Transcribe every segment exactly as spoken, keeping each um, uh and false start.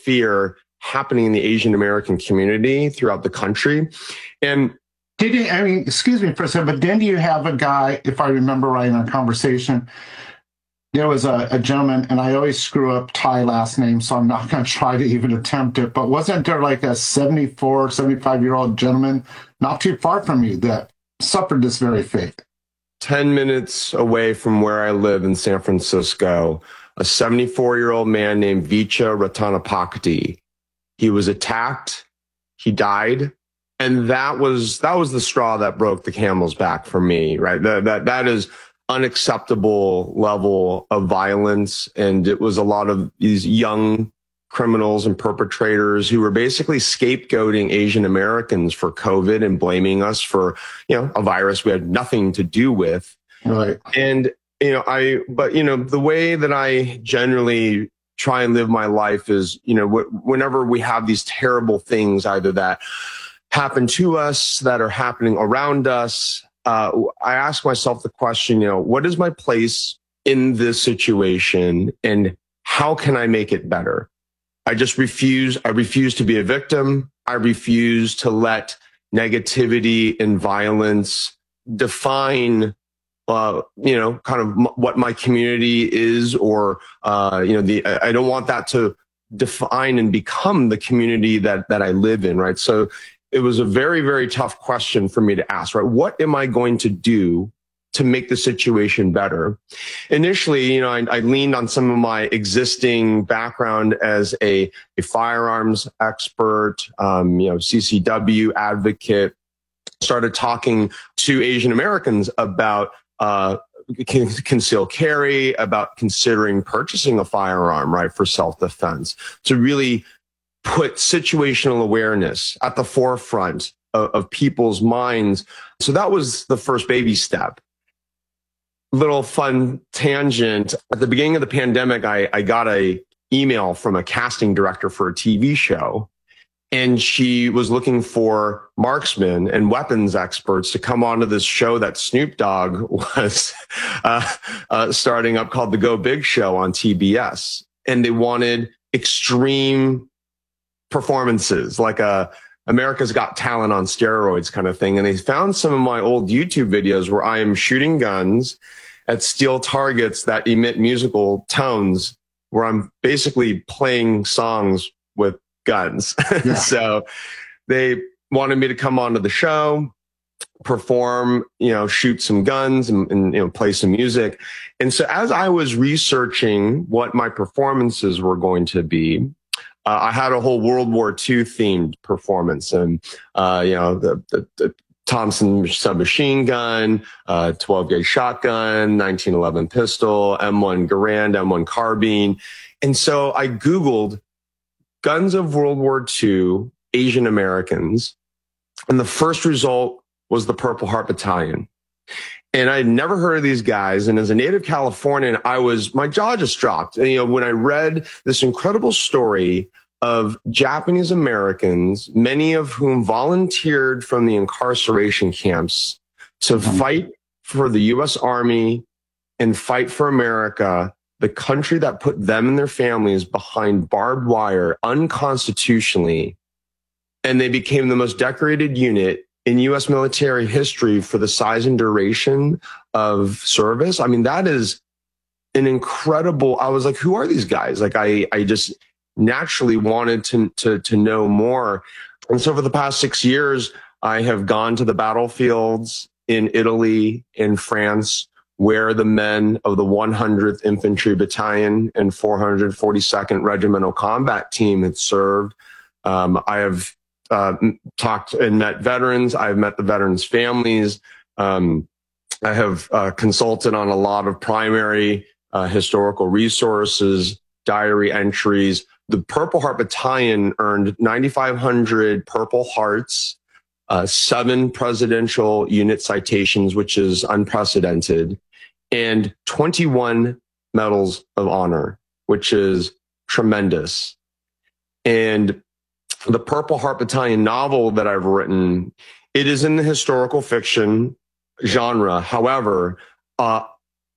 fear happening in the Asian American community throughout the country. And did you, I mean, excuse me for a second, but didn't you have a guy, if I remember right in our conversation, there was a, a gentleman, and I always screw up Thai last name, so I'm not going to try to even attempt it, but wasn't there like a seventy-four, seventy-five-year-old gentleman not too far from you that suffered this very fate? ten minutes away from where I live in San Francisco, a seventy-four-year-old man named Vicha Ratanapakdee. He was attacked. He died. And that was that was the straw that broke the camel's back for me, right? That that that is unacceptable level of violence. And it was a lot of these young criminals and perpetrators who were basically scapegoating Asian Americans for COVID and blaming us for, you know, a virus we had nothing to do with. Right. And, you know, I, but, you know, the way that I generally try and live my life is, you know, wh- whenever we have these terrible things, either that happen to us, that are happening around us, uh, I ask myself the question, you know, what is my place in this situation and how can I make it better? I just refuse. I refuse to be a victim. I refuse to let negativity and violence define, uh, you know, kind of m- what my community is, or, uh, you know, the, I don't want that to define and become the community that, that I live in. Right. So it was a very, very tough question for me to ask, right? What am I going to do to make the situation better? Initially, you know, I, I leaned on some of my existing background as a, a firearms expert, um, you know, C C W advocate, started talking to Asian Americans about, uh, concealed carry, about considering purchasing a firearm, right, for self-defense, to really put situational awareness at the forefront of, of people's minds. So that was the first baby step. Little fun tangent. At the beginning of the pandemic, I, I got a email from a casting director for a T V show, and she was looking for marksmen and weapons experts to come onto this show that Snoop Dogg was uh, uh, starting up, called the Go Big Show on T B S. And they wanted extreme performances, like a America's Got Talent on steroids kind of thing. And they found some of my old YouTube videos where I am shooting guns at steel targets that emit musical tones, where I'm basically playing songs with guns. Yeah. So they wanted me to come onto the show, perform, you know, shoot some guns and, and, you know, play some music. And so as I was researching what my performances were going to be, uh, I had a whole World War Two themed performance, and, uh, you know, the, the, the Thompson submachine gun, uh, twelve gauge shotgun, nineteen eleven pistol, M one Garand, M one carbine. And so I Googled guns of World War Two, Asian Americans. And the first result was the Purple Heart Battalion. And I'd never heard of these guys. And as a native Californian, I was, my jaw just dropped. And, you know, when I read this incredible story of Japanese Americans, many of whom volunteered from the incarceration camps to mm-hmm. fight for the U S Army and fight for America, the country that put them and their families behind barbed wire unconstitutionally, and they became the most decorated unit in U S military history for the size and duration of service. I mean, that is an incredible, I was like, who are these guys? Like, I, I just naturally wanted to, to, to know more. And so for the past six years, I have gone to the battlefields in Italy, in France, where the men of the one hundredth Infantry Battalion and four hundred forty-second Regimental Combat Team had served. Um, I have uh, talked and met veterans. I've met the veterans' families. Um, I have uh, consulted on a lot of primary uh, historical resources, diary entries. The Purple Heart Battalion earned nine thousand five hundred Purple Hearts, uh, seven presidential unit citations, which is unprecedented, and twenty-one medals of honor, which is tremendous. And the Purple Heart Battalion novel that I've written, it is in the historical fiction genre. However, uh,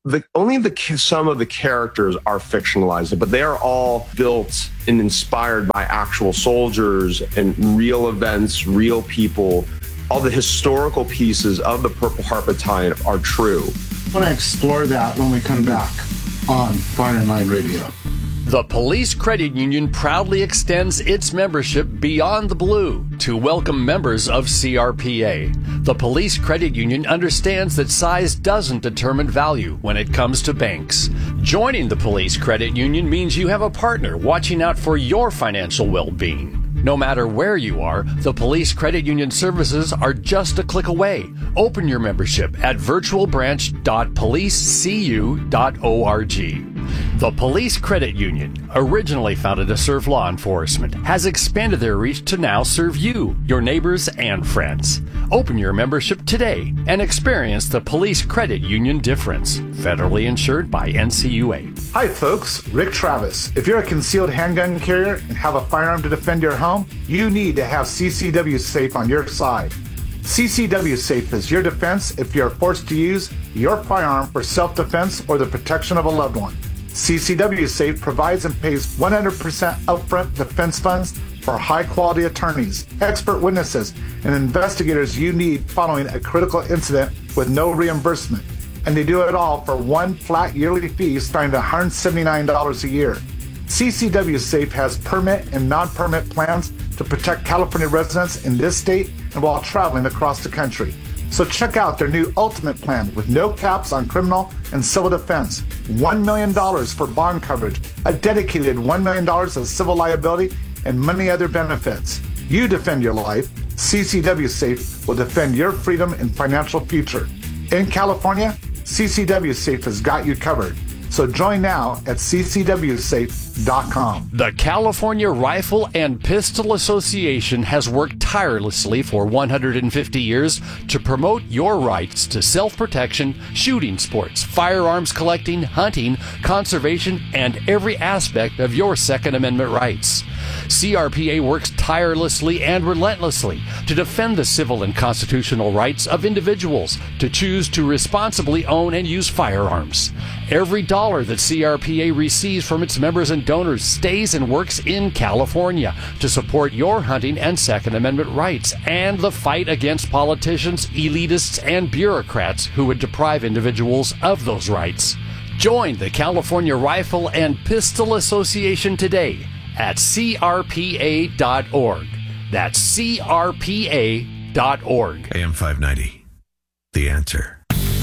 the only the some of the characters are fictionalized, but they are all built and inspired by actual soldiers and real events, real people. All the historical pieces of the Purple Heart Battalion are true. I want to explore that when we come back on Firing Line Radio. The Police Credit Union proudly extends its membership beyond the blue to welcome members of C R P A. The Police Credit Union understands that size doesn't determine value when it comes to banks. Joining the Police Credit Union means you have a partner watching out for your financial well-being. No matter where you are, the Police Credit Union services are just a click away. Open your membership at virtual branch dot police c u dot org. The Police Credit Union, originally founded to serve law enforcement, has expanded their reach to now serve you, your neighbors, and friends. Open your membership today and experience the Police Credit Union difference. Federally insured by N C U A. Hi folks, Rick Travis. If you're a concealed handgun carrier and have a firearm to defend your home, you need to have C C W Safe on your side. C C W Safe is your defense if you're forced to use your firearm for self-defense or the protection of a loved one. C C W Safe provides and pays one hundred percent upfront defense funds for high-quality attorneys, expert witnesses, and investigators you need following a critical incident with no reimbursement. And they do it all for one flat yearly fee starting at one hundred seventy-nine dollars a year. C C W Safe has permit and non-permit plans to protect California residents in this state and while traveling across the country. So check out their new Ultimate Plan with no caps on criminal and civil defense, one million dollars for bond coverage, a dedicated one million dollars of civil liability, and many other benefits. You defend your life, C C W Safe will defend your freedom and financial future. In California, C C W Safe has got you covered. So join now at c c w safe dot com. The California Rifle and Pistol Association has worked tirelessly for one hundred fifty years to promote your rights to self-protection, shooting sports, firearms collecting, hunting, conservation, and every aspect of your Second Amendment rights. C R P A works tirelessly and relentlessly to defend the civil and constitutional rights of individuals to choose to responsibly own and use firearms. Every dollar that C R P A receives from its members and donors stays and works in California to support your hunting and Second Amendment rights and the fight against politicians, elitists, and bureaucrats who would deprive individuals of those rights. Join the California Rifle and Pistol Association today at c r p a dot org. That's c r p a dot org. A M five ninety, The Answer.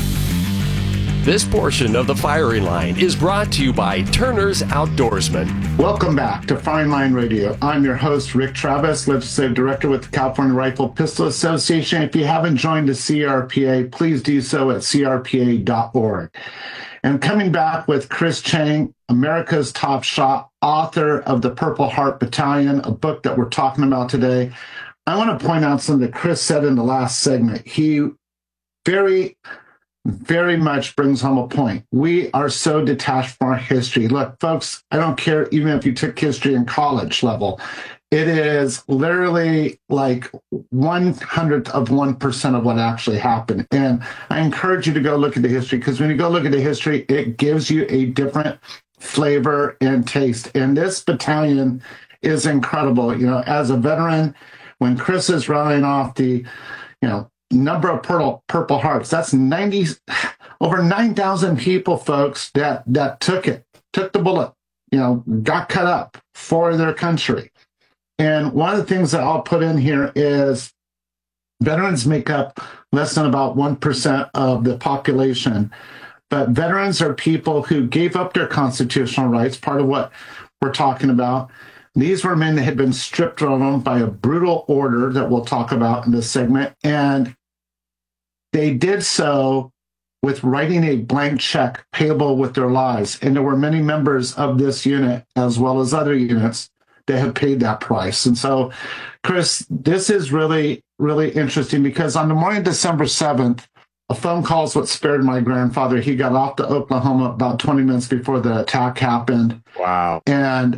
This portion of the Firing Line is brought to you by Turner's Outdoorsman. Welcome back to Firing Line Radio. I'm your host, Rick Travis, Legislative Director with the California Rifle Pistol Association. If you haven't joined the C R P A, please do so at c r p a dot org. And coming back with Chris Chang, America's Top Shot, author of the Purple Heart Battalion, a book that we're talking about today. I want to point out something that Chris said in the last segment. He very, very much brings home a point. We are so detached from our history. Look, folks, I don't care even if you took history in college level. It is literally like one hundredth of one percent of what actually happened. And I encourage you to go look at the history, because when you go look at the history, it gives you a different flavor and taste. And this battalion is incredible. You know, as a veteran, when Chris is rallying off the, you know, number of purple, purple hearts, that's ninety, over nine thousand people, folks, that, that took it, took the bullet, you know, got cut up for their country. And one of the things that I'll put in here is veterans make up less than about one percent of the population. But veterans are people who gave up their constitutional rights, part of what we're talking about. These were men that had been stripped from them by a brutal order that we'll talk about in this segment. And they did so with writing a blank check payable with their lives. And there were many members of this unit, as well as other units, that have paid that price. And so, Chris, this is really, really interesting, because on the morning of December seventh, a phone call is what spared my grandfather. He got off to Oklahoma about twenty minutes before the attack happened. Wow. And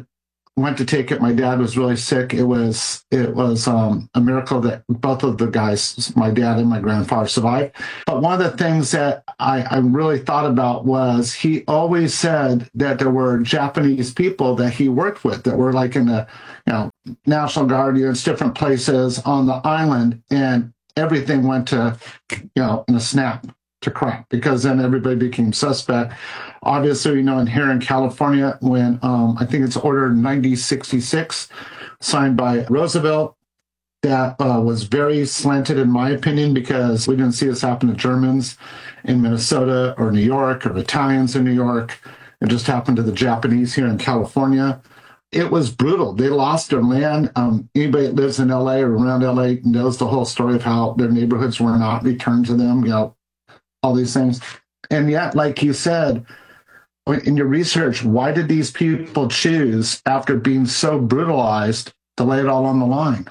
went to take it. My dad was really sick. It was it was um, a miracle that both of the guys, my dad and my grandfather, survived. But one of the things that I, I really thought about was he always said that there were Japanese people that he worked with that were like in the, you know, National Guard units, different places on the island, and everything went to, you know, in a snap to crap, because then everybody became suspect. Obviously, you know, in here in California, when um, I think it's Order ninety sixty-six, signed by Roosevelt, that uh, was very slanted, in my opinion, because we didn't see this happen to Germans in Minnesota or New York or Italians in New York. It just happened to the Japanese here in California. It was brutal. They lost their land. Um, anybody that lives in L A or around L A knows the whole story of how their neighborhoods were not returned to them, you know, all these things. And yet, like you said, in your research, why did these people choose, after being so brutalized, to lay it all on the line?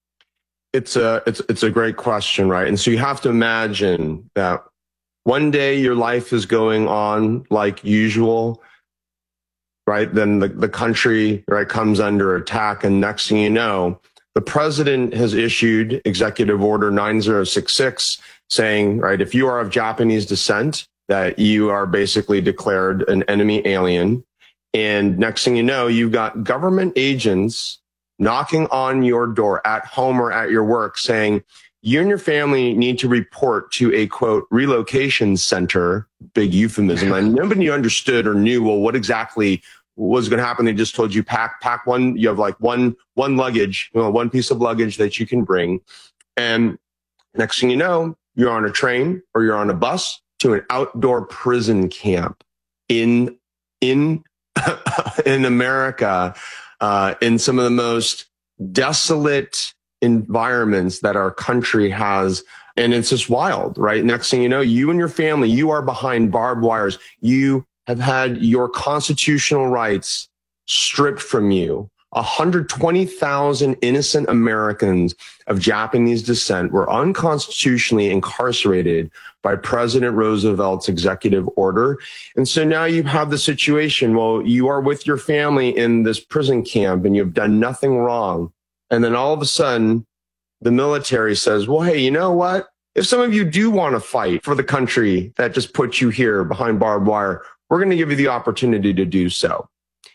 It's a it's it's a great question, right? And so you have to imagine that one day your life is going on like usual, right? Then the, the country, right, comes under attack, and next thing you know, the president has issued Executive Order nine zero six six saying, right, if you are of Japanese descent, that you are basically declared an enemy alien. And next thing you know, you've got government agents knocking on your door at home or at your work saying, you and your family need to report to a, quote, relocation center, big euphemism. And nobody understood or knew, well, what exactly was going to happen. They just told you, pack, pack one, you have like one, one luggage, you know, one piece of luggage that you can bring. And next thing you know, you're on a train or you're on a bus to an outdoor prison camp in, in, in America, uh, in some of the most desolate environments that our country has. And it's just wild, right? Next thing you know, you and your family, you are behind barbed wires. You have had your constitutional rights stripped from you. one hundred twenty thousand innocent Americans of Japanese descent were unconstitutionally incarcerated by President Roosevelt's executive order. And so now you have the situation, well, you are with your family in this prison camp and you've done nothing wrong. And then all of a sudden, the military says, well, hey, you know what? If some of you do want to fight for the country that just put you here behind barbed wire, we're going to give you the opportunity to do so.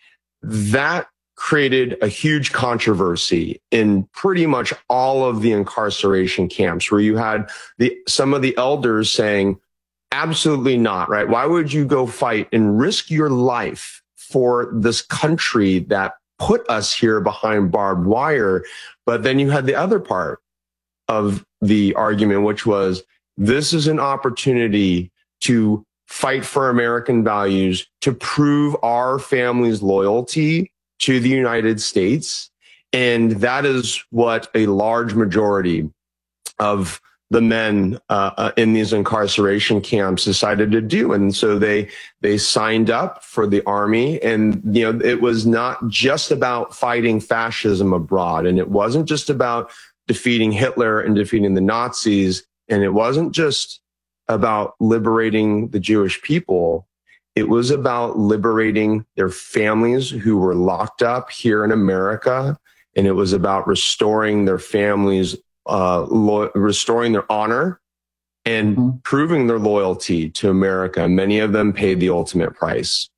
That created a huge controversy in pretty much all of the incarceration camps, where you had the some of the elders saying, absolutely not, right? Why would you go fight and risk your life for this country that put us here behind barbed wire? But then you had the other part of the argument, which was, this is an opportunity to fight for American values, to prove our family's loyalty to the United States. And that is what a large majority of the men uh, in these incarceration camps decided to do. And so they they signed up for the army. And, you know, it was not just about fighting fascism abroad. And it wasn't just about defeating Hitler and defeating the Nazis. And it wasn't just about liberating the Jewish people. It was about liberating their families who were locked up here in America. And it was about restoring their families, uh, lo- restoring their honor and mm-hmm. proving their loyalty to America. Many of them paid the ultimate price.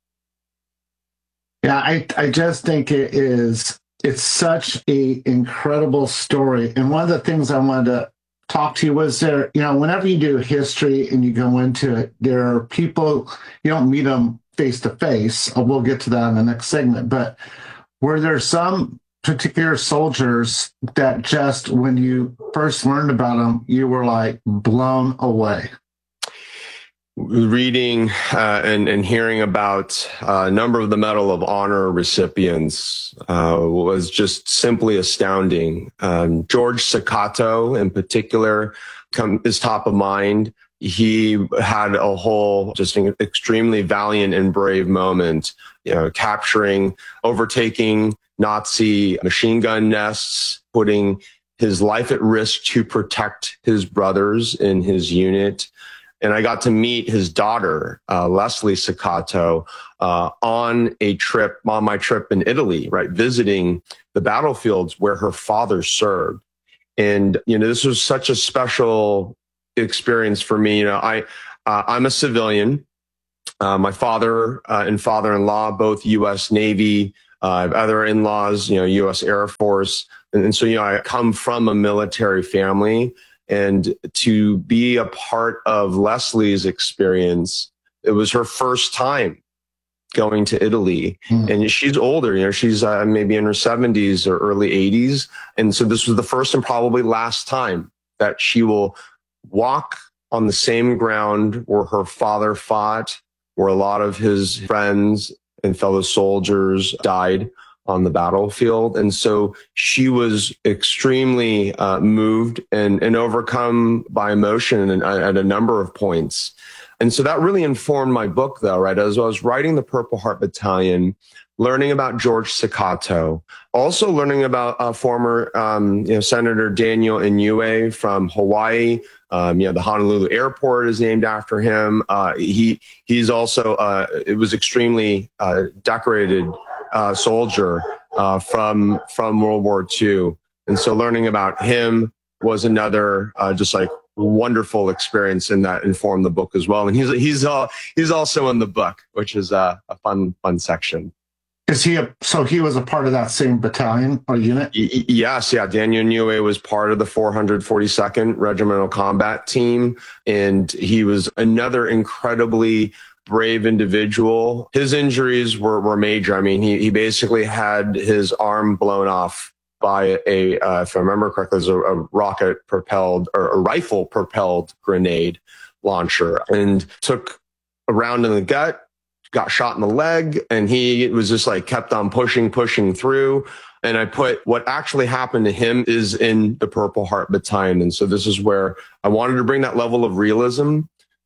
Yeah, I, I just think it is, it's such an incredible story. And one of the things I wanted to talk to you was there, you know, whenever you do history and you go into it, there are people, you don't meet them face to face. We'll get to that in the next segment. But were there some particular soldiers that just, when you first learned about them, you were like blown away? Reading uh, and, and hearing about uh, a number of the Medal of Honor recipients uh, was just simply astounding. Um, George Sakato, in particular, come, is top of mind. He had a whole just an extremely valiant and brave moment, you know, capturing, overtaking Nazi machine gun nests, putting his life at risk to protect his brothers in his unit. And I got to meet his daughter, uh, Leslie Sakato, uh, on a trip, on my trip in Italy, right? Visiting the battlefields where her father served. And, you know, this was such a special experience for me. You know, I, uh, I'm a civilian. Uh, my father uh, and father-in-law, both U S Navy. Uh, I have other in-laws, you know, U S Air Force. And, and so, you know, I come from a military family. And to be a part of Leslie's experience, it was her first time going to Italy. Mm. And she's older, you know, she's uh, maybe in her seventies or early eighties. And so this was the first and probably last time that she will walk on the same ground where her father fought, where a lot of his friends and fellow soldiers died on the battlefield. And so she was extremely uh, moved and, and overcome by emotion and, uh, at a number of points. And so that really informed my book, though, right? As I was writing the Purple Heart Battalion, learning about George Sakato, also learning about uh, former um, you know, Senator Daniel Inouye from Hawaii. Um, you know, the Honolulu airport is named after him. Uh, he he's also uh, it was extremely uh, decorated uh, soldier uh, from from World War Two, and so learning about him was another uh, just like wonderful experience, and that informed the book as well. And he's he's uh, he's also in the book, which is uh, a fun fun section. Is he a, so he was a part of that same battalion or unit? Y- yes, yeah. Daniel Inouye was part of the four hundred forty-second Regimental Combat Team, and he was another incredibly brave individual. His injuries were, were major. I mean, he, he basically had his arm blown off by a, uh, if I remember correctly, it was a, a rocket propelled or a rifle propelled grenade launcher, and took a round in the gut, got shot in the leg, and he was just like kept on pushing, pushing through. And I put what actually happened to him is in the Purple Heart Battalion. And so this is where I wanted to bring that level of realism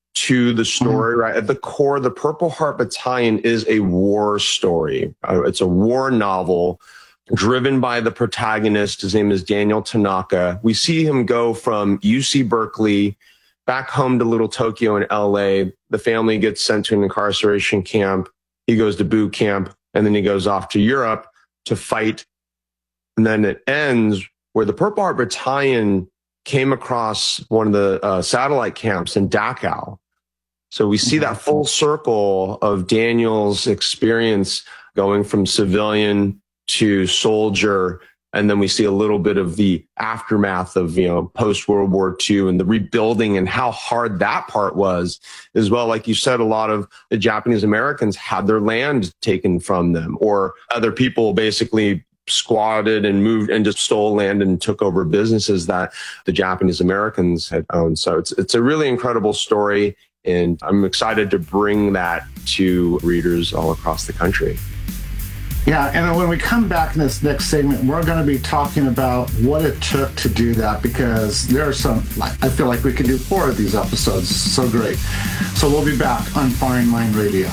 to the story, right? At the core, the Purple Heart Battalion is a war story. Uh, it's a war novel driven by the protagonist. His name is Daniel Tanaka. We see him go from U C Berkeley back home to Little Tokyo in L A. The family gets sent to an incarceration camp. He goes to boot camp, and then he goes off to Europe to fight. And then it ends where the Purple Heart Battalion came across one of the uh, satellite camps in Dachau. So we see that full circle of Daniel's experience going from civilian to soldier. And then we see a little bit of the aftermath of, you know, post-World War Two and the rebuilding and how hard that part was as well. Like you said, a lot of the Japanese Americans had their land taken from them, or other people basically squatted and moved and just stole land and took over businesses that the Japanese Americans had owned. So it's it's a really incredible story, and I'm excited to bring that to readers all across the country. Yeah, and when we come back in this next segment, we're going to be talking about what it took to do that, because there are some, I feel like we could do four of these episodes. It's so great. So we'll be back on Firing Line Radio.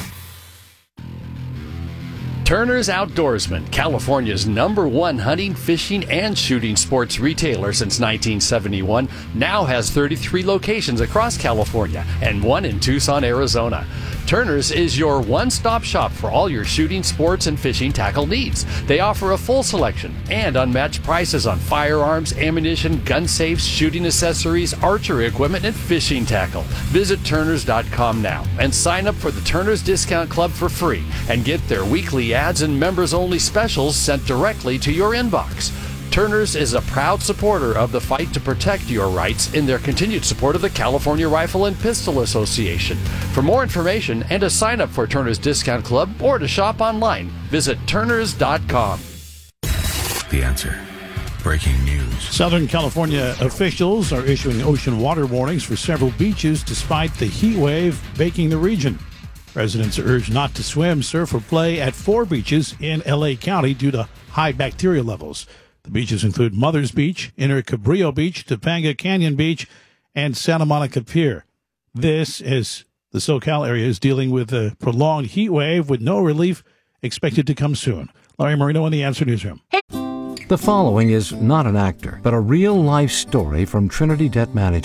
Turner's Outdoorsman, California's number one hunting, fishing, and shooting sports retailer since nineteen seventy-one, now has thirty-three locations across California and one in Tucson, Arizona. Turner's is your one-stop shop for all your shooting, sports, and fishing tackle needs. They offer a full selection and unmatched prices on firearms, ammunition, gun safes, shooting accessories, archery equipment, and fishing tackle. Visit Turners dot com now and sign up for the Turner's Discount Club for free and get their weekly ads and members-only specials sent directly to your inbox. Turner's is a proud supporter of the fight to protect your rights in their continued support of the California Rifle and Pistol Association. For more information and to sign up for Turner's Discount Club or to shop online, visit Turners dot com. The Answer. Breaking news. Southern California officials are issuing ocean water warnings for several beaches despite the heat wave baking the region. Residents are urged not to swim, surf, or play at four beaches in L A County due to high bacteria levels. The beaches include Mother's Beach, Inner Cabrillo Beach, Topanga Canyon Beach, and Santa Monica Pier. This, as the SoCal area is dealing with a prolonged heat wave with no relief expected to come soon. Larry Marino in the Answer Newsroom. The following is not an actor, but a real-life story from Trinity Debt Management.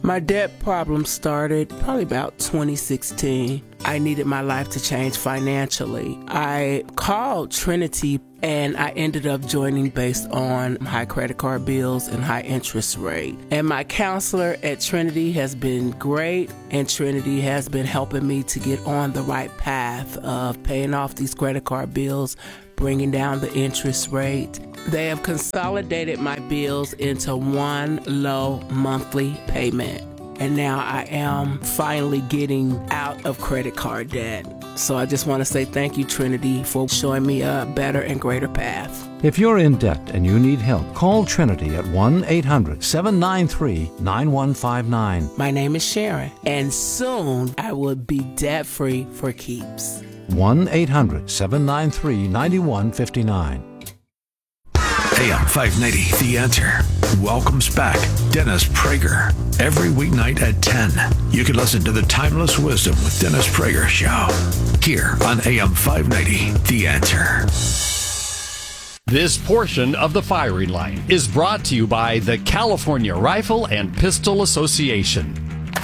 My debt problem started probably about twenty sixteen. I needed my life to change financially. I called Trinity and I ended up joining based on high credit card bills and high interest rate. And my counselor at Trinity has been great, and Trinity has been helping me to get on the right path of paying off these credit card bills, bringing down the interest rate. They have consolidated my bills into one low monthly payment. And now I am finally getting out of credit card debt. So I just want to say thank you, Trinity, for showing me a better and greater path. If you're in debt and you need help, call Trinity at one eight hundred seven nine three nine one five nine. My name is Sharon, and soon I will be debt-free for keeps. one eight hundred seven nine three nine one five nine. A M five ninety, The Answer. Welcomes back Dennis Prager. Every weeknight at ten, you can listen to the Timeless Wisdom with Dennis Prager show. Here on A M five ninety, The Answer. This portion of the firing line is brought to you by the California Rifle and Pistol Association.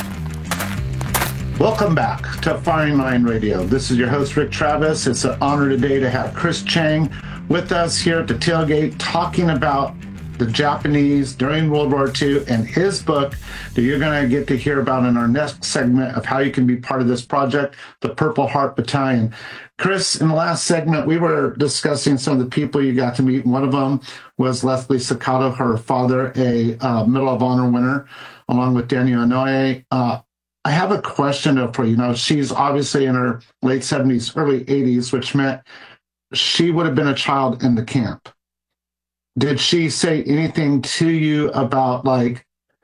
Welcome back to Firing Line Radio. This is your host, Rick Travis. It's an honor today to have Chris Cheng with us here at the tailgate talking about the Japanese during World War Two and his book that you're going to get to hear about in our next segment of how you can be part of this project, the Purple Heart Battalion. Chris, in the last segment, we were discussing some of the people you got to meet. One of them was Leslie Sakato, her father, a uh, Medal of Honor winner, along with Daniel Inouye. Uh, I have a question for you. You know, she's obviously in her late seventies, early eighties, which meant she would have been a child in the camp. Did she say anything to you about, like,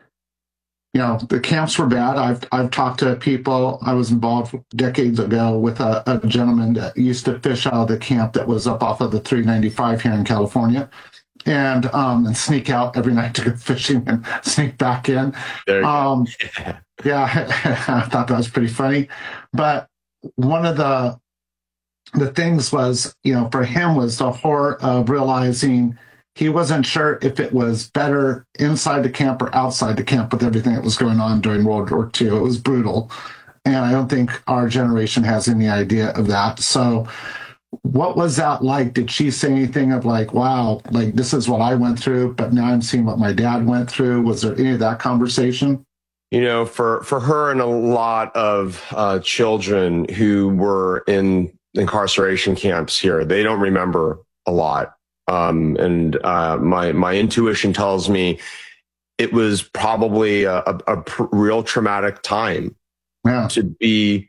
you know, the camps were bad? I've I've talked to people. I was involved decades ago with a, a gentleman that used to fish out of the camp that was up off of the three ninety-five here in California, and um, and sneak out every night to go fishing and sneak back in. Um, yeah, I thought that was pretty funny. But one of the the things was, you know, for him was the horror of realizing he wasn't sure if it was better inside the camp or outside the camp with everything that was going on during World War Two. It was brutal. And I don't think our generation has any idea of that. So what was that like? Did she say anything of like, wow, like this is what I went through, but now I'm seeing what my dad went through? Was there any of that conversation? You know, for, for her and a lot of uh, children who were in incarceration camps here, they don't remember a lot. Um, and uh, my my intuition tells me it was probably a, a, a pr- real traumatic time yeah. to be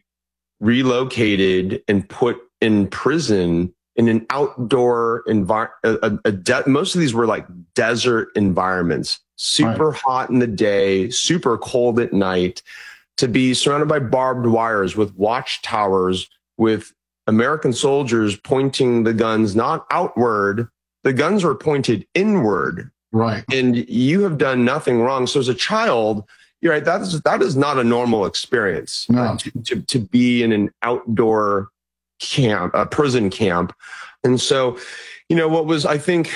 relocated and put in prison in an outdoor environment. A, a de- most of these were like desert environments, super right. hot in the day, super cold at night, to be surrounded by barbed wires with watchtowers with American soldiers pointing the guns not outward. The guns were pointed inward. Right. And you have done nothing wrong. So as a child, you're right, that is, that is not a normal experience. No. uh, to, to, to be in an outdoor camp, a prison camp. And so, you know, what was, I think,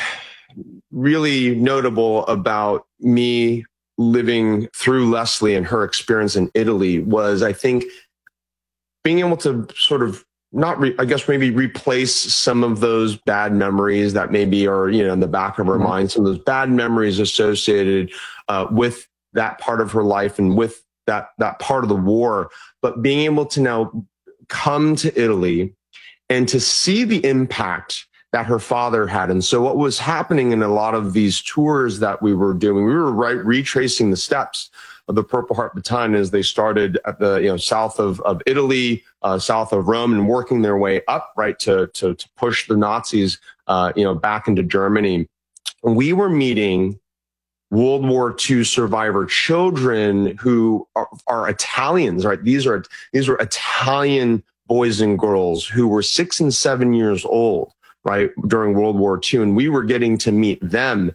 really notable about me living through Leslie and her experience in Italy was, I think, being able to sort of not, re- I guess, maybe replace some of those bad memories that maybe are, you know, in the back of her mm-hmm. mind, some of those bad memories associated uh, with that part of her life and with that, that part of the war. But being able to now come to Italy and to see the impact that her father had. And so what was happening in a lot of these tours that we were doing, we were right retracing the steps of the Purple Heart Battalion as they started at the, you know, south of, of Italy, uh, south of Rome, and working their way up, right, to, to, to push the Nazis, uh, you know, back into Germany. And we were meeting World War Two survivor children who are, are Italians, right? These are, these were Italian boys and girls who were six and seven years old, right, during World War Two. And we were getting to meet them.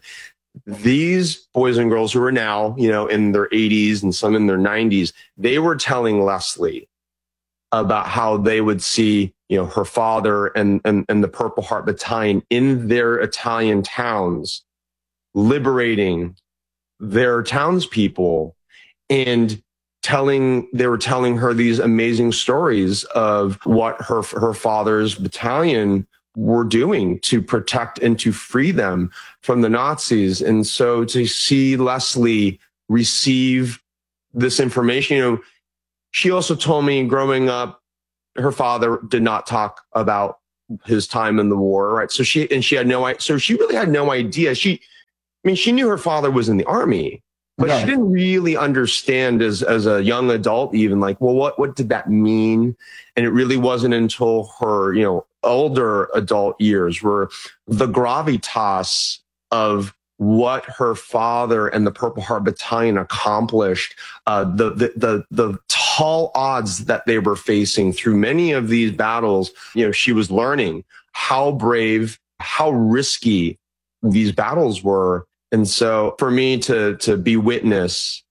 These boys and girls who are now, you know, in their eighties and some in their nineties, they were telling Leslie about how they would see, you know, her father and, and, and the Purple Heart Battalion in their Italian towns, liberating their townspeople and telling, they were telling her these amazing stories of what her, her father's battalion were doing to protect and to free them from the Nazis. And so to see Leslie receive this information, you know, she also told me growing up, her father did not talk about his time in the war, right? So she, and she had no, so she really had no idea. She, I mean, she knew her father was in the army, but Right. she didn't really understand as, as a young adult, even like, well, what, what did that mean? And it really wasn't until her, you know, older adult years where the gravitas of what her father and the Purple Heart Battalion accomplished, uh, the, the, the, the tall odds that they were facing through many of these battles, you know, she was learning how brave, how risky these battles were. And so for me to, to be witness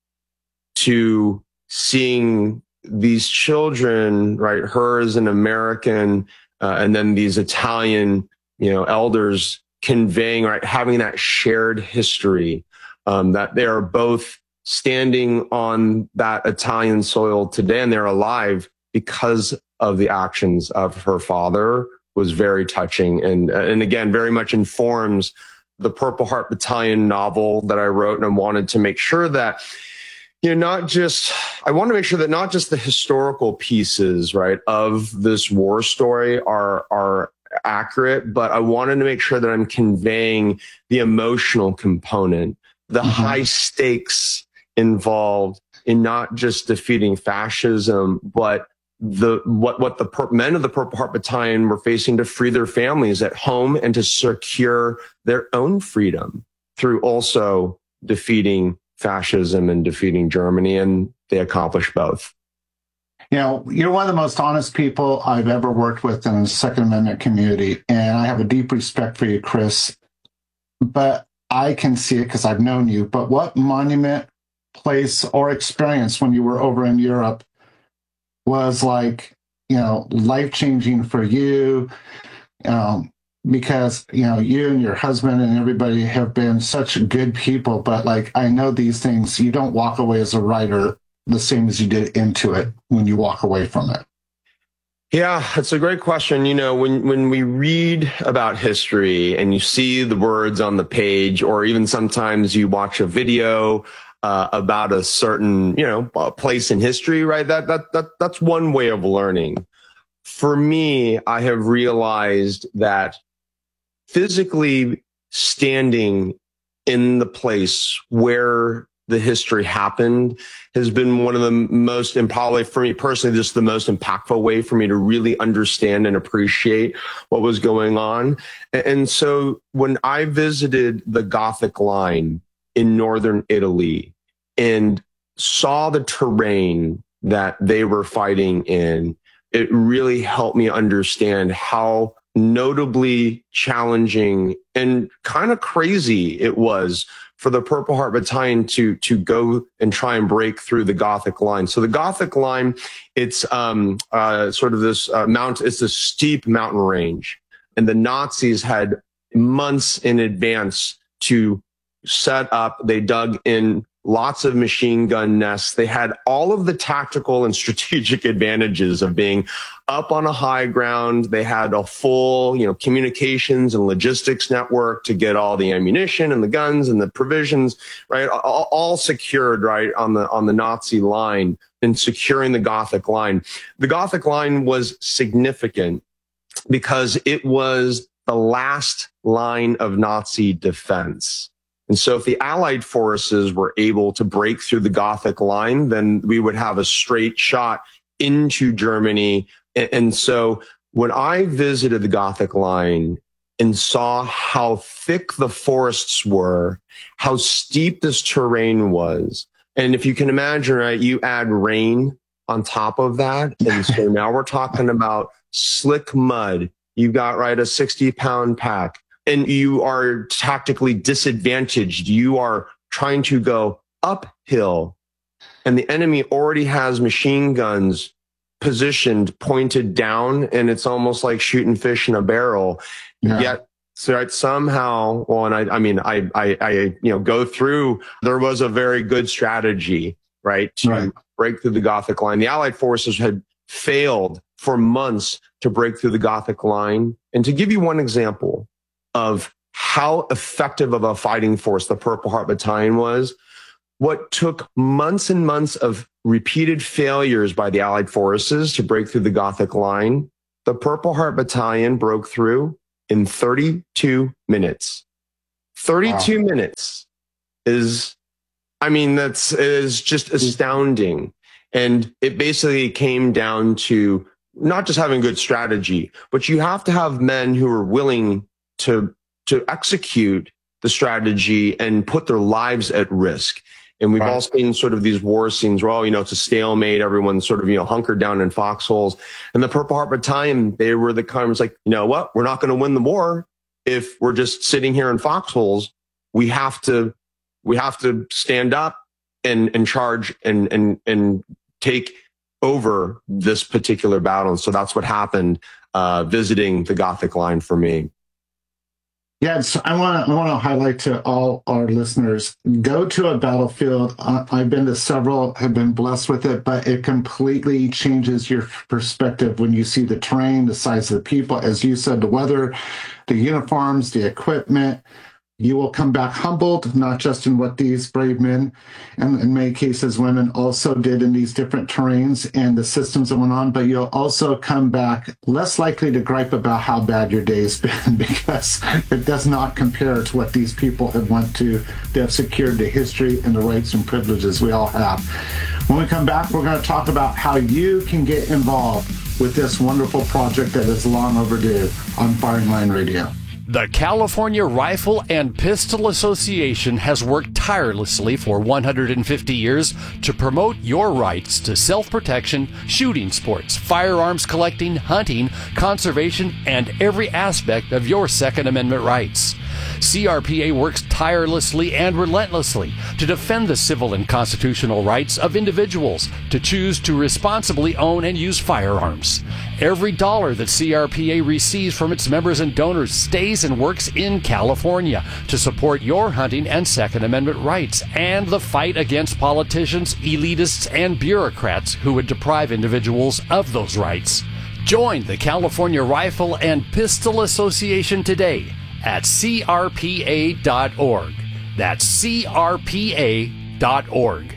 to seeing these children, right, her as an American, uh, and then these Italian, you know, elders conveying, right, having that shared history, um, that they are both standing on that Italian soil today and they're alive because of the actions of her father was very touching. And, and again, very much informs the Purple Heart Battalion novel that I wrote. And I wanted to make sure that, you know, not just, I want to make sure that not just the historical pieces, right, of this war story are, are accurate, but I wanted to make sure that I'm conveying the emotional component, the mm-hmm. high stakes involved in not just defeating fascism, but the what what the per- men of the Purple Heart Battalion were facing to free their families at home and to secure their own freedom through also defeating fascism and defeating Germany, and they accomplished both. You know, you're one of the most honest people I've ever worked with in the Second Amendment community, and I have a deep respect for you, Chris. But I can see it because I've known you. But what monument, place, or experience when you were over in Europe was like, you know, life-changing for you? Um, because, you know, you and your husband and everybody have been such good people. But like, I know these things, you don't walk away as a writer the same as you did into it when you walk away from it. Yeah, it's a great question. You know, when, when we read about history and you see the words on the page, or even sometimes you watch a video uh, about a certain, you know, place in history, right? That, that, that, that's one way of learning. For me, I have realized that physically standing in the place where the history happened has been one of the most, and probably for me personally, just the most impactful way for me to really understand and appreciate what was going on. And so when I visited the Gothic line in northern Italy and saw the terrain that they were fighting in, it really helped me understand how notably challenging and kind of crazy it was for the Purple Heart Battalion to to go and try and break through the Gothic line. So the Gothic line, it's um, uh, sort of this uh, mount. It's a steep mountain range, and the Nazis had months in advance to set up. They dug in lots of machine gun nests. They had all of the tactical and strategic advantages of being up on a high ground. They had a full, you know, communications and logistics network to get all the ammunition and the guns and the provisions, right? All, all secured, right, on the, on the Nazi line and securing the Gothic line. The Gothic line was significant because it was the last line of Nazi defense. And so if the Allied forces were able to break through the Gothic line, then we would have a straight shot into Germany. And so when I visited the Gothic line and saw how thick the forests were, how steep this terrain was, and if you can imagine, right, you add rain on top of that. And so now we're talking about slick mud. You've got, right, a sixty pound pack. And you are tactically disadvantaged. You are trying to go uphill, and the enemy already has machine guns positioned, pointed down, and it's almost like shooting fish in a barrel. Yeah. Yet, so right, somehow, well, and I, I mean, I, I, I, you know, go through. There was a very good strategy right, to Right. break through the Gothic line. The Allied forces had failed for months to break through the Gothic line. And to give you one example of how effective of a fighting force the Purple Heart Battalion was, what took months and months of repeated failures by the Allied forces to break through the Gothic line, the Purple Heart Battalion broke through in thirty-two minutes. thirty-two wow. minutes is, I mean, that's is just astounding. And it basically came down to not just having good strategy, but you have to have men who are willing to, to execute the strategy and put their lives at risk. And we've right. all seen sort of these war scenes where, oh, you know, it's a stalemate. Everyone's sort of, you know, hunkered down in foxholes. And the Purple Heart Battalion, they were the kind of was like, you know what? We're not going to win the war if we're just sitting here in foxholes. We have to, we have to stand up and, and charge and, and, and take over this particular battle. And so that's what happened, uh, visiting the Gothic line for me. Yes, I want to I want to highlight to all our listeners, go to a battlefield. Uh, I've been to several, have been blessed with it, but it completely changes your perspective when you see the terrain, the size of the people, as you said, the weather, the uniforms, the equipment. You will come back humbled, not just in what these brave men, and in many cases women, also did in these different terrains and the systems that went on, but you'll also come back less likely to gripe about how bad your day's been, because it does not compare to what these people have went to. They have secured the history and the rights and privileges we all have. When we come back, we're going to talk about how you can get involved with this wonderful project that is long overdue on Firing Line Radio. The California Rifle and Pistol Association has worked tirelessly for one hundred fifty years to promote your rights to self-protection, shooting sports, firearms collecting, hunting, conservation, and every aspect of your Second Amendment rights. C R P A works tirelessly and relentlessly to defend the civil and constitutional rights of individuals to choose to responsibly own and use firearms. Every dollar that C R P A receives from its members and donors stays and works in California to support your hunting and Second Amendment rights and the fight against politicians, elitists, and bureaucrats who would deprive individuals of those rights. Join the California Rifle and Pistol Association today at C R P A dot org. That's C R P A dot org.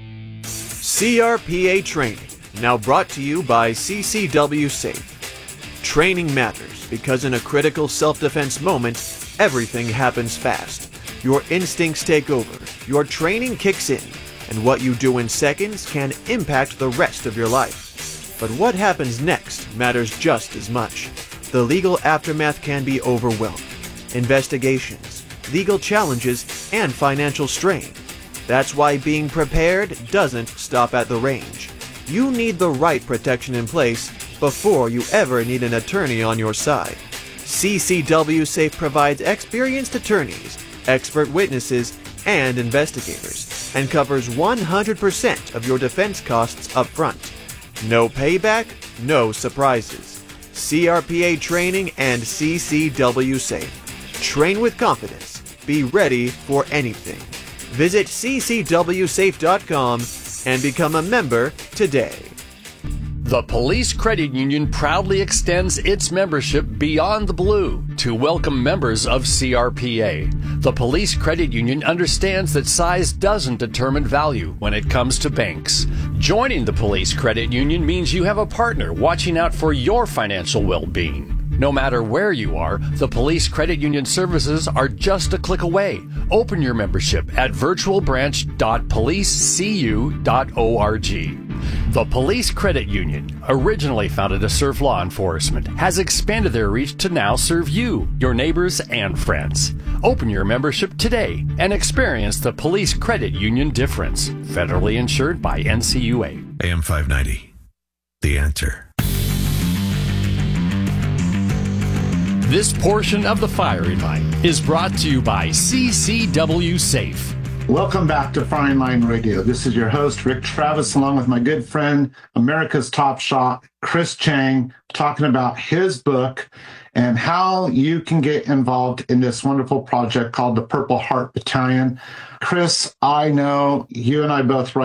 C R P A Training, now brought to you by C C W Safe. Training matters because in a critical self-defense moment, everything happens fast. Your instincts take over, your training kicks in, and what you do in seconds can impact the rest of your life. But what happens next matters just as much. The legal aftermath can be overwhelming. Investigations, legal challenges, and financial strain. That's why being prepared doesn't stop at the range. You need the right protection in place before you ever need an attorney on your side. C C W Safe provides experienced attorneys, expert witnesses, and investigators, and covers one hundred percent of your defense costs up front. No payback, no surprises. C R P A Training and C C W Safe. Train with confidence. Be ready for anything. Visit C C W safe dot com and become a member today. The Police Credit Union proudly extends its membership beyond the blue to welcome members of C R P A. The Police Credit Union understands that size doesn't determine value when it comes to banks. Joining the Police Credit Union means you have a partner watching out for your financial well-being. No matter where you are, the Police Credit Union services are just a click away. Open your membership at virtual branch dot police c u dot org. The Police Credit Union, originally founded to serve law enforcement, has expanded their reach to now serve you, your neighbors, and friends. Open your membership today and experience the Police Credit Union difference. Federally insured by N C U A. A M five ninety, The Answer. This portion of the Firing Line is brought to you by C C W Safe. Welcome back to Firing Line Radio. This is your host, Rick Travis, along with my good friend, America's Top Shot, Chris Chang, talking about his book and how you can get involved in this wonderful project called the Purple Heart Battalion. Chris, I know you and I both write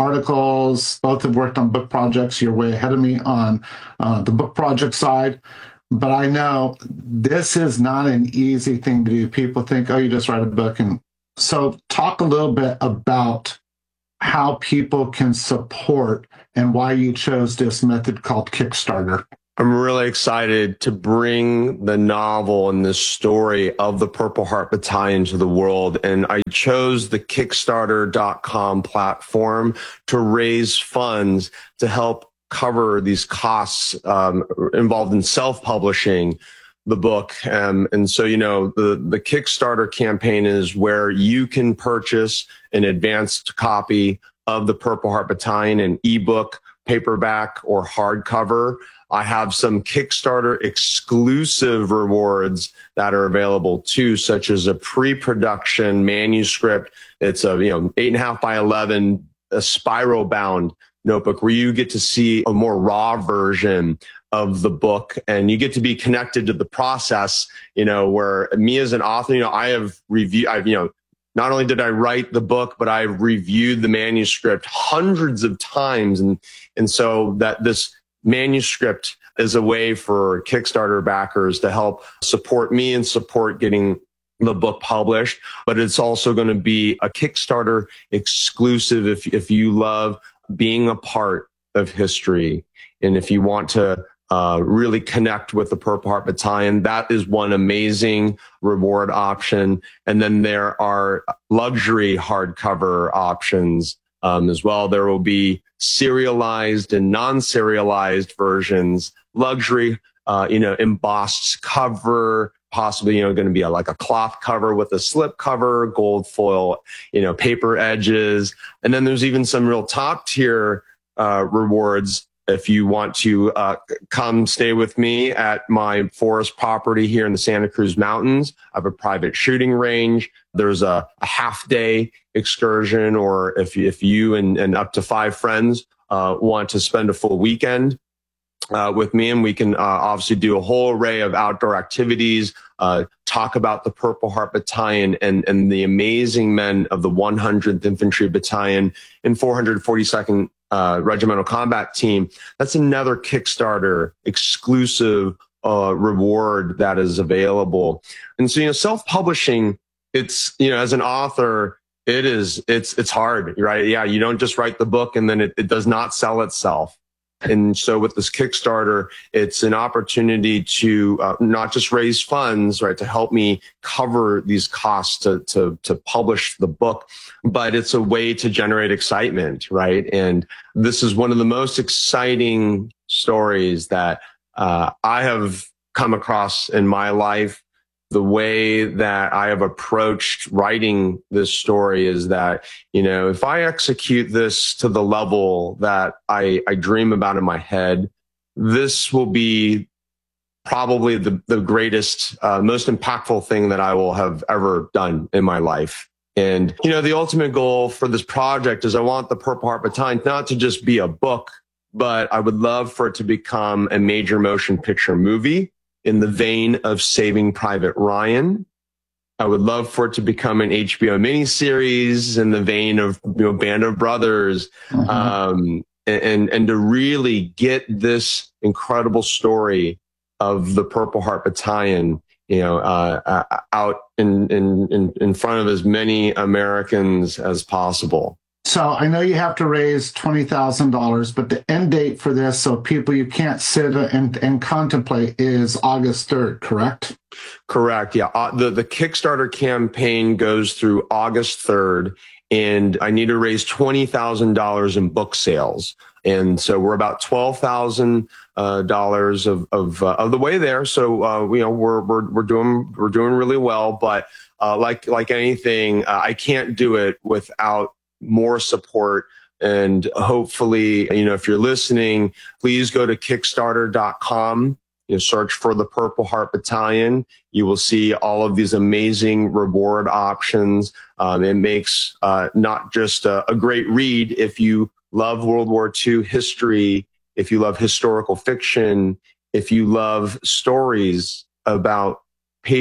articles. Both have worked on book projects. You're way ahead of me on uh, the book project side. But I know this is not an easy thing to do. People think, oh, you just write a book. And so talk a little bit about how people can support and why you chose this method called Kickstarter. I'm really excited to bring the novel and this story of the Purple Heart Battalion to the world. And I chose the Kickstarter dot com platform to raise funds to help cover these costs um, involved in self-publishing the book. Um, and so, you know, the, the Kickstarter campaign is where you can purchase an advanced copy of the Purple Heart Battalion, an ebook, paperback, or hardcover. I have some Kickstarter exclusive rewards that are available too, such as a pre-production manuscript. It's a, you know, eight and a half by eleven, a spiral bound notebook where you get to see a more raw version of the book and you get to be connected to the process, you know, where me as an author, you know, I have reviewed, I've, you know, not only did I write the book, but I've reviewed the manuscript hundreds of times. And, and so that this manuscript is a way for Kickstarter backers to help support me and support getting the book published. But it's also going to be a Kickstarter exclusive if, if you love being a part of history. And if you want to uh, really connect with the Purple Heart Battalion, that is one amazing reward option. And then there are luxury hardcover options um, as well. There will be serialized and non-serialized versions, luxury, uh, you know, embossed cover, possibly, you know, going to be a, like a cloth cover with a slip cover, gold foil, you know, paper edges. And then there's even some real top tier uh, rewards. If you want to uh, come stay with me at my forest property here in the Santa Cruz Mountains, I have a private shooting range. There's a, a half day excursion, or if, if you and, and up to five friends uh, want to spend a full weekend Uh, with me, and we can uh, obviously do a whole array of outdoor activities, uh, talk about the Purple Heart Battalion and, and the amazing men of the one hundredth Infantry Battalion and four hundred forty-second uh, Regimental Combat Team. That's another Kickstarter exclusive uh, reward that is available. And so, you know, self-publishing, it's, you know, as an author, it is, it's, it's hard, right? Yeah. You don't just write the book and then it, it does not sell itself. And so with this Kickstarter, it's an opportunity to uh, not just raise funds, right, to help me cover these costs to, to, to publish the book, but it's a way to generate excitement, right? And this is one of the most exciting stories that uh, I have come across in my life. The way that I have approached writing this story is that, you know, if I execute this to the level that I, I dream about in my head, this will be probably the, the greatest, uh, most impactful thing that I will have ever done in my life. And, you know, the ultimate goal for this project is I want the Purple Heart Battalion not to just be a book, but I would love for it to become a major motion picture movie in the vein of Saving Private Ryan. I would love for it to become an H B O miniseries in the vein of, you know, Band of Brothers, mm-hmm. um, and, and to really get this incredible story of the Purple Heart Battalion, you know, uh, uh, out in, in, in front of as many Americans as possible. So I know you have to raise twenty thousand dollars, but the end date for this, so people you can't sit and, and contemplate, is August third, correct? Correct. Yeah. Uh, the, the Kickstarter campaign goes through August third, and I need to raise twenty thousand dollars in book sales. And so we're about twelve thousand dollars uh, of, of, uh, of the way there. So, uh, you know, we're, we're, we're doing, we're doing really well, but, uh, like, like anything, uh, I can't do it without more support. And hopefully, you know, if you're listening, please go to Kickstarter dot com, you know, search for the Purple Heart Battalion. You will see all of these amazing reward options. Um, it makes uh, not just a, a great read if you love World War Two history, if you love historical fiction, if you love stories about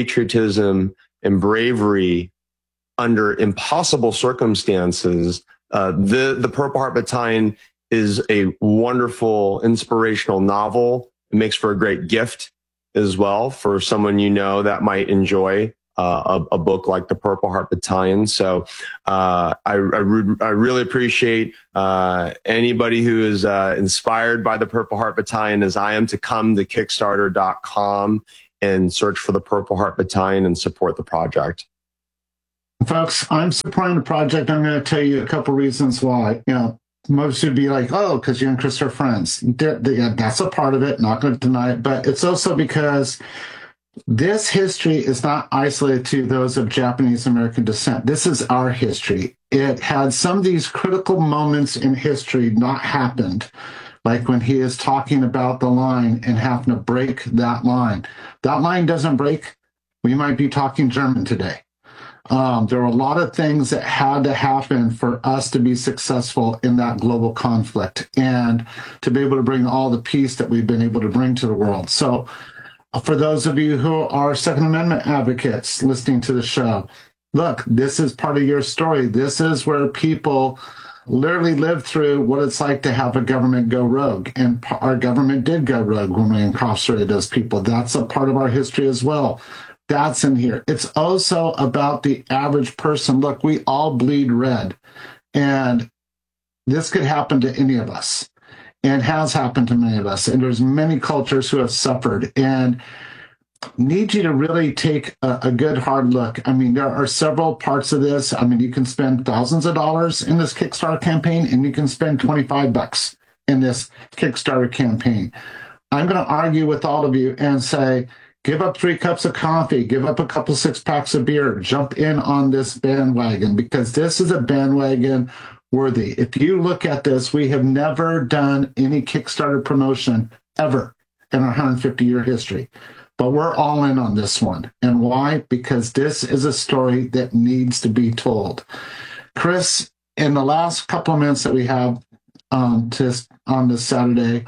patriotism and bravery under impossible circumstances, Uh, the, the Purple Heart Battalion is a wonderful, inspirational novel. It makes for a great gift as well for someone you know that might enjoy uh, a, a book like the Purple Heart Battalion. So uh, I, I, re- I really appreciate uh, anybody who is uh, inspired by the Purple Heart Battalion as I am to come to Kickstarter dot com and search for the Purple Heart Battalion and support the project. Folks, I'm supporting the project. I'm going to tell you a couple reasons why. You know, most would be like, oh, because you and Chris are friends. They're, they, that's a part of it, not going to deny it. But it's also because this history is not isolated to those of Japanese American descent. This is our history. It had some of these critical moments in history not happened, like when he is talking about the line and having to break that line. That line doesn't break, we might be talking German today. Um, there were a lot of things that had to happen for us to be successful in that global conflict and to be able to bring all the peace that we've been able to bring to the world. So for those of you who are Second Amendment advocates listening to the show, look, this is part of your story. This is where people literally lived through what it's like to have a government go rogue. And our government did go rogue when we incarcerated those people. That's a part of our history as well. That's in here. It's also about the average person. Look, we all bleed red, and this could happen to any of us, and has happened to many of us. And there's many cultures who have suffered, and need you to really take a, a good hard look. I mean, there are several parts of this. I mean, you can spend thousands of dollars in this Kickstarter campaign, and you can spend twenty-five bucks in this Kickstarter campaign. I'm going to argue with all of you and say, give up three cups of coffee, give up a couple six packs of beer, jump in on this bandwagon, because this is a bandwagon worthy. If you look at this, we have never done any Kickstarter promotion ever in our one hundred fifty year history. But we're all in on this one. And why? Because this is a story that needs to be told. Chris, in the last couple of minutes that we have um, to, on this Saturday,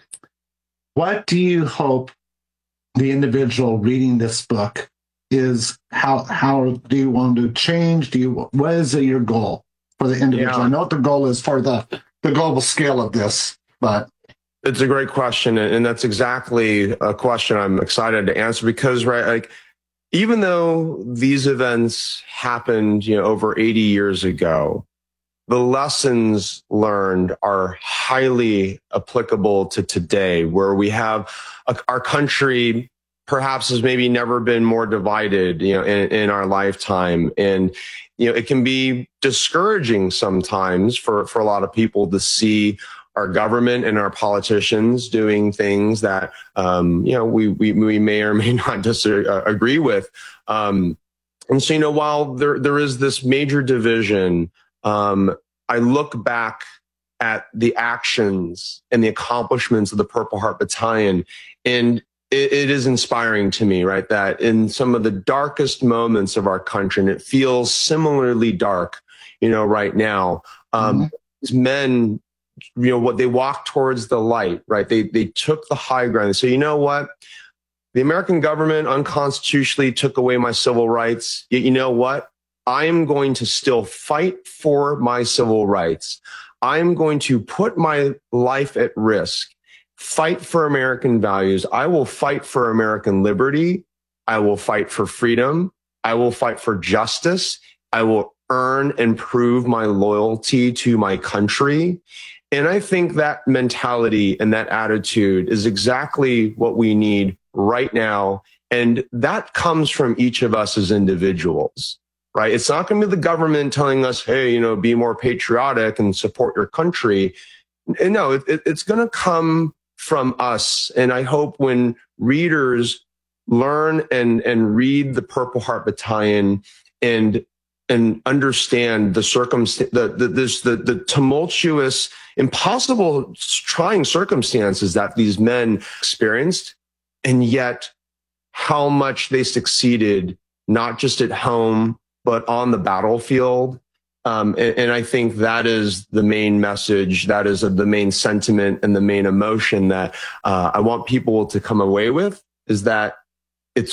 what do you hope the individual reading this book is? How how do you want to change? Do you what is your goal for the individual? Yeah. I know what the goal is for the, the global scale of this, but it's a great question, and that's exactly a question I'm excited to answer because, right, like even though these events happened, you know, over eighty years ago, the lessons learned are highly applicable to today, where we have a, our country perhaps has maybe never been more divided, you know, in, in our lifetime. And, you know, it can be discouraging sometimes for, for a lot of people to see our government and our politicians doing things that, um, you know, we, we, we may or may not disagree with. Um, and so, you know, while there, there is this major division, Um, I look back at the actions and the accomplishments of the Purple Heart Battalion, and it, it is inspiring to me, right? That in some of the darkest moments of our country, and it feels similarly dark, you know, right now, um, mm-hmm. these men, you know, what they walked towards the light, right? They they took the high ground. They say, you know what? The American government unconstitutionally took away my civil rights. Yet, you know what? I am going to still fight for my civil rights. I am going to put my life at risk, fight for American values. I will fight for American liberty. I will fight for freedom. I will fight for justice. I will earn and prove my loyalty to my country. And I think that mentality and that attitude is exactly what we need right now. And that comes from each of us as individuals. Right? It's not going to be the government telling us, hey, you know, be more patriotic and support your country. And no, it, it, it's going to come from us. And I hope when readers learn and, and read the Purple Heart Battalion and, and understand the circumstance, the, the, this, the, the tumultuous, impossible, trying circumstances that these men experienced, and yet how much they succeeded, not just at home, but on the battlefield. Um, and, and I think that is the main message. That is a, the main sentiment and the main emotion that uh, I want people to come away with, is that it's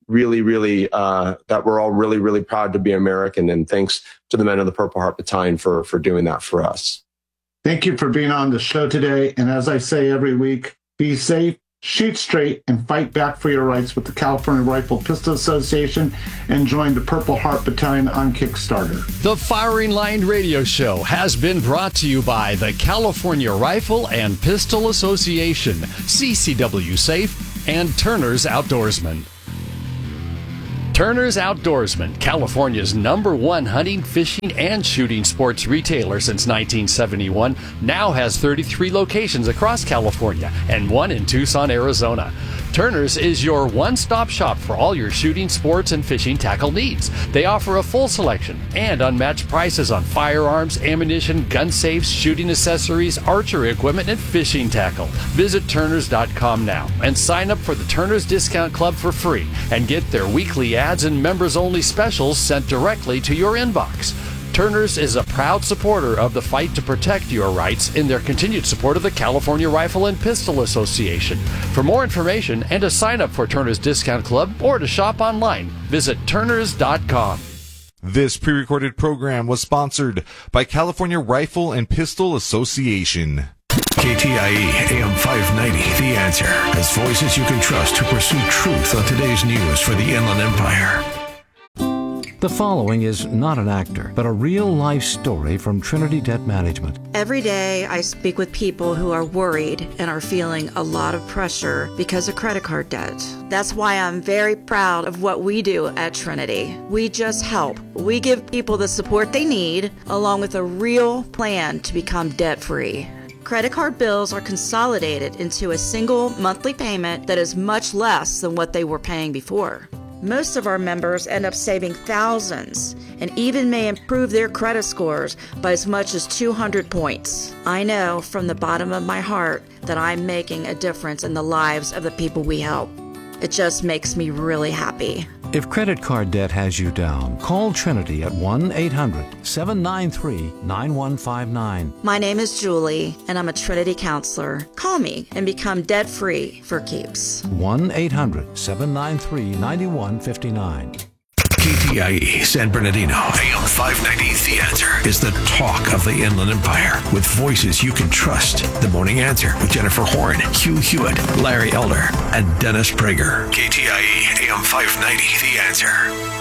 really, really, uh, that we're all really, really proud to be American. And thanks to the men of the Purple Heart Battalion for, for doing that for us. Thank you for being on the show today. And as I say every week, be safe, shoot straight, and fight back for your rights with the California Rifle Pistol Association, and join the Purple Heart Battalion on Kickstarter. The Firing Line Radio Show has been brought to you by the California Rifle and Pistol Association, C C W Safe, and Turner's Outdoorsman. Turner's Outdoorsman, California's number one hunting, fishing, and shooting sports retailer since nineteen seventy-one, now has thirty-three locations across California and one in Tucson, Arizona. Turner's is your one-stop shop for all your shooting, sports, and fishing tackle needs. They offer a full selection and unmatched prices on firearms, ammunition, gun safes, shooting accessories, archery equipment, and fishing tackle. Visit Turners dot com now and sign up for the Turner's Discount Club for free and get their weekly ads and members-only specials sent directly to your inbox. Turner's is a proud supporter of the fight to protect your rights in their continued support of the California Rifle and Pistol Association. For more information and to sign up for Turner's Discount Club or to shop online, visit Turners dot com. This pre-recorded program was sponsored by California Rifle and Pistol Association. K T I E A M five ninety, The Answer, has voices you can trust to pursue truth on today's news for the Inland Empire. The following is not an actor, but a real-life story from Trinity Debt Management. Every day I speak with people who are worried and are feeling a lot of pressure because of credit card debt. That's why I'm very proud of what we do at Trinity. We just help. We give people the support they need, along with a real plan to become debt-free. Credit card bills are consolidated into a single monthly payment that is much less than what they were paying before. Most of our members end up saving thousands and even may improve their credit scores by as much as two hundred points. I know from the bottom of my heart that I'm making a difference in the lives of the people we help. It just makes me really happy. If credit card debt has you down, call Trinity at one eight hundred seven nine three nine one five nine. My name is Julie, and I'm a Trinity counselor. Call me and become debt-free for keeps. one eight hundred seven nine three nine one five nine. K T I E San Bernardino, A M five ninety, The Answer, is the talk of the Inland Empire, with voices you can trust. The Morning Answer with Jennifer Horn, Hugh Hewitt, Larry Elder, and Dennis Prager. K T I E A M five ninety, The Answer.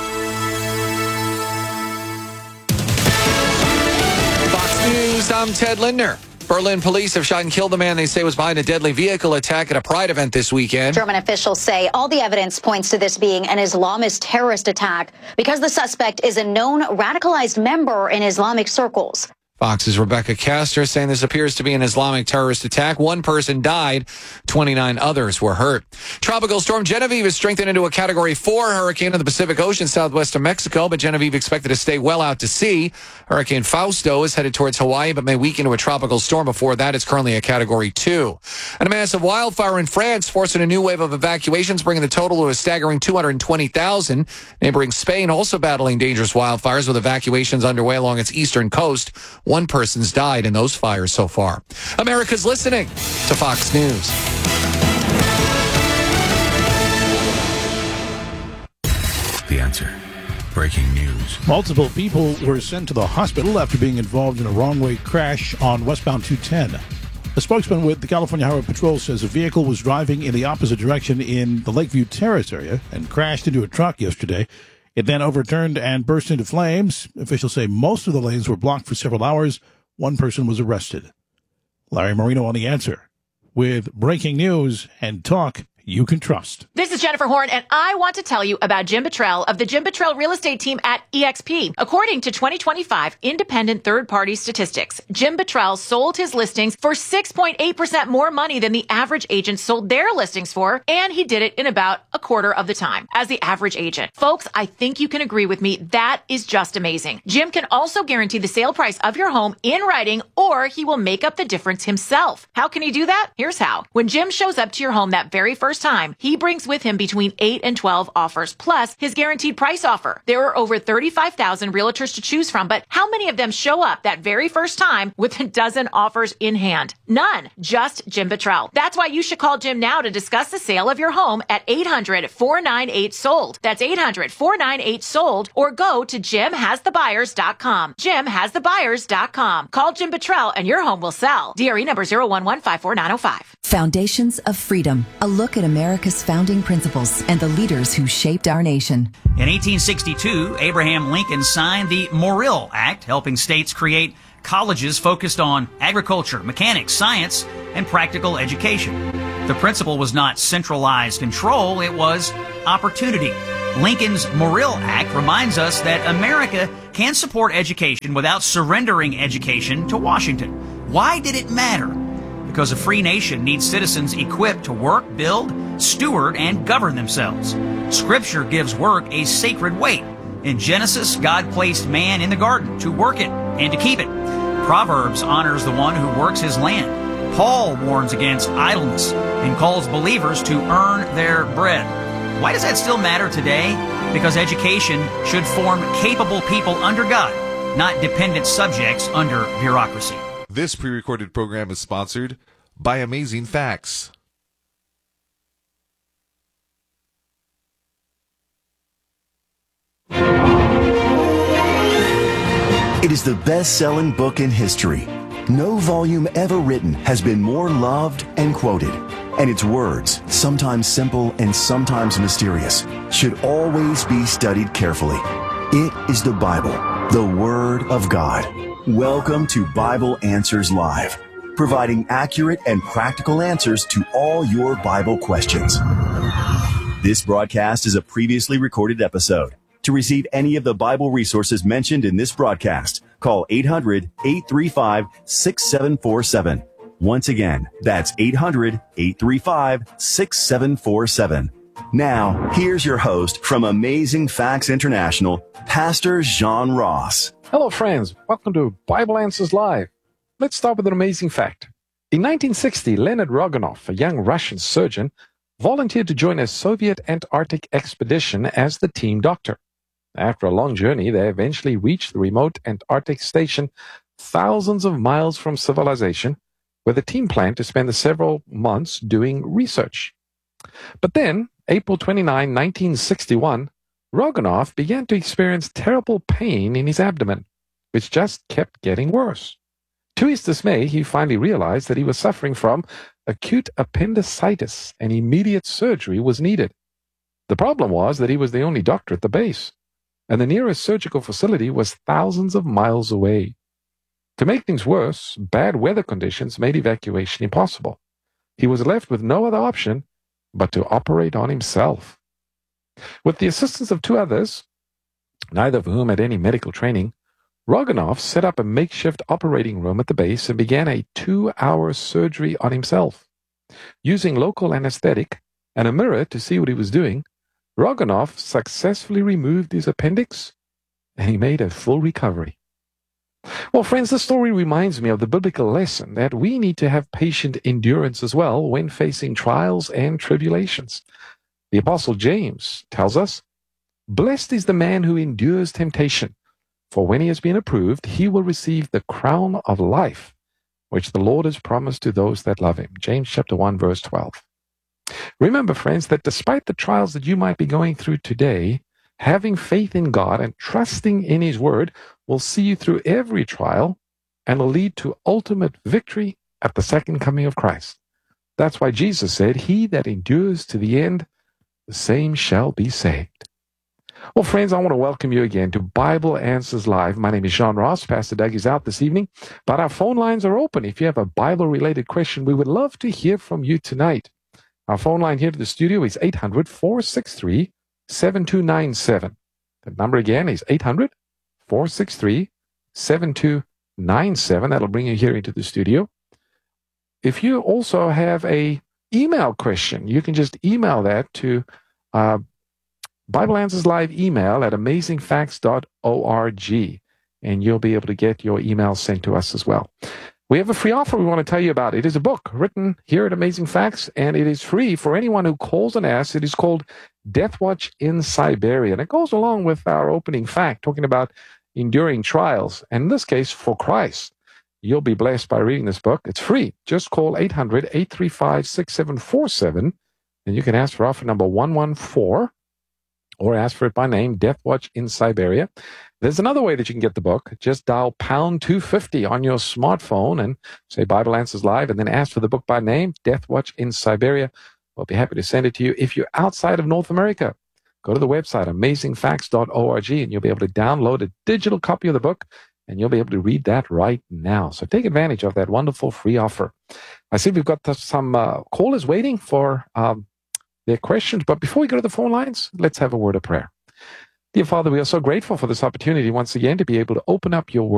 Fox News, I'm Ted Lindner. Berlin police have shot and killed the man they say was behind a deadly vehicle attack at a Pride event this weekend. German officials say all the evidence points to this being an Islamist terrorist attack because the suspect is a known radicalized member in Islamic circles. Fox's Rebecca Castor saying this appears to be an Islamic terrorist attack. One person died. twenty-nine others were hurt. Tropical storm Genevieve is strengthened into a Category four hurricane in the Pacific Ocean southwest of Mexico, but Genevieve expected to stay well out to sea. Hurricane Fausto is headed towards Hawaii, but may weaken to a tropical storm. Before that, it's currently a Category two. And a massive wildfire in France forcing a new wave of evacuations, bringing the total to a staggering two hundred twenty thousand. Neighboring Spain also battling dangerous wildfires with evacuations underway along its eastern coast. One person's died in those fires so far. America's listening to Fox News. The Answer. Breaking news. Multiple people were sent to the hospital after being involved in a wrong-way crash on westbound two ten. A spokesman with the California Highway Patrol says a vehicle was driving in the opposite direction in the Lakeview Terrace area and crashed into a truck yesterday. It then overturned and burst into flames. Officials say most of the lanes were blocked for several hours. One person was arrested. Larry Marino on The Answer with breaking news and talk you can trust. This is Jennifer Horn, and I want to tell you about Jim Buttrell of the Jim Buttrell Real Estate Team at E X P. According to twenty twenty-five independent third-party statistics, Jim Buttrell sold his listings for six point eight percent more money than the average agent sold their listings for, and he did it in about a quarter of the time as the average agent. Folks, I think you can agree with me. That is just amazing. Jim can also guarantee the sale price of your home in writing, or he will make up the difference himself. How can he do that? Here's how. When Jim shows up to your home that very first first time, he brings with him between eight and twelve offers, plus his guaranteed price offer. There are over thirty-five thousand realtors to choose from, but how many of them show up that very first time with a dozen offers in hand? None. Just Jim Buttrell. That's why you should call Jim now to discuss the sale of your home at eight hundred, four nine eight, sold. That's eight hundred, four nine eight, sold, or go to jim has the buyers dot com. jim has the buyers dot com. Call Jim Buttrell and your home will sell. D R E number zero one one five four nine zero five. Foundations of Freedom, a look at America's founding principles and the leaders who shaped our nation. In eighteen sixty-two, Abraham Lincoln signed the Morrill Act, helping states create colleges focused on agriculture, mechanics, science, and practical education. The principle was not centralized control, it was opportunity. Lincoln's Morrill Act reminds us that America can support education without surrendering education to Washington. Why did it matter? Because a free nation needs citizens equipped to work, build, steward, and govern themselves. Scripture gives work a sacred weight. In Genesis, God placed man in the garden to work it and to keep it. Proverbs honors the one who works his land. Paul warns against idleness and calls believers to earn their bread. Why does that still matter today? Because education should form capable people under God, not dependent subjects under bureaucracy. This pre-recorded program is sponsored by Amazing Facts. It is the best-selling book in history. No volume ever written has been more loved and quoted. And its words, sometimes simple and sometimes mysterious, should always be studied carefully. It is the Bible, the Word of God. Welcome to Bible Answers Live, providing accurate and practical answers to all your Bible questions. This broadcast is a previously recorded episode. To receive any of the Bible resources mentioned in this broadcast, call eight hundred, eight three five, six seven four seven. Once again, that's eight hundred, eight three five, six seven four seven. Now, here's your host from Amazing Facts International, Pastor John Ross. Hello, friends. Welcome to Bible Answers Live. Let's start with an amazing fact. In nineteen sixty, Leonid Roganov, a young Russian surgeon, volunteered to join a Soviet Antarctic expedition as the team doctor. After a long journey, they eventually reached the remote Antarctic station, thousands of miles from civilization, where the team planned to spend the several months doing research. But then, April twenty-ninth, nineteen sixty-one, Roganov began to experience terrible pain in his abdomen, which just kept getting worse. To his dismay, he finally realized that he was suffering from acute appendicitis and immediate surgery was needed. The problem was that he was the only doctor at the base, and the nearest surgical facility was thousands of miles away. To make things worse, bad weather conditions made evacuation impossible. He was left with no other option but to operate on himself. With the assistance of two others, neither of whom had any medical training, Roganov set up a makeshift operating room at the base and began a two-hour surgery on himself. Using local anesthetic and a mirror to see what he was doing, Roganov successfully removed his appendix, and he made a full recovery. Well, friends, this story reminds me of the biblical lesson that we need to have patient endurance as well when facing trials and tribulations. The Apostle James tells us, "Blessed is the man who endures temptation, for when he has been approved, he will receive the crown of life, which the Lord has promised to those that love him." James chapter one, verse twelve. Remember, friends, that despite the trials that you might be going through today, having faith in God and trusting in His Word will see you through every trial and will lead to ultimate victory at the second coming of Christ. That's why Jesus said, "He that endures to the end, the same shall be saved." Well, friends, I want to welcome you again to Bible Answers Live. My name is John Ross. Pastor Doug is out this evening, but our phone lines are open. If you have a Bible-related question, we would love to hear from you tonight. Our phone line here to the studio is eight hundred, four six three, seven two nine seven. The number again is eight hundred, four six three, seven two nine seven. That'll bring you here into the studio. If you also have a email question, you can just email that to uh, Bible Answers Live email at amazing facts dot org, and you'll be able to get your email sent to us as well. we have a free offer we want to tell you about. It is a book written here at Amazing Facts, and it is free for anyone who calls and asks. It is called Death Watch in Siberia, and it goes along with our opening fact, talking about enduring trials, and in this case, for Christ. You'll be blessed by reading this book. It's free. Just call eight hundred, eight three five, six seven four seven, and you can ask for offer number one one four, or ask for it by name, Death Watch in Siberia. There's another way that you can get the book. Just dial pound two fifty on your smartphone and say Bible Answers Live, and then ask for the book by name, Death Watch in Siberia. We'll be happy to send it to you. If you're outside of North America, go to the website, amazing facts dot org, and you'll be able to download a digital copy of the book, and you'll be able to read that right now. So take advantage of that wonderful free offer. I see we've got some uh, callers waiting for um, their questions, but before we go to the phone lines, let's have a word of prayer. Dear Father, we are so grateful for this opportunity once again to be able to open up your word.